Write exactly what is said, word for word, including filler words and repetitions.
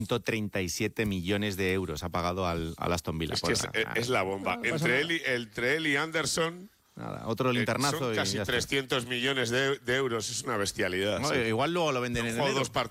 ciento treinta y siete millones de euros ha pagado al, al Aston Villa. Es que es, Por- es la bomba. No, no pasa entre, nada. él y, entre él y Anderson, Nada, otro eh, linternazo son y casi ya está. trescientos millones de, de euros. Es una bestialidad. No, sí. igual luego lo venden en Juego enero. dos partidos.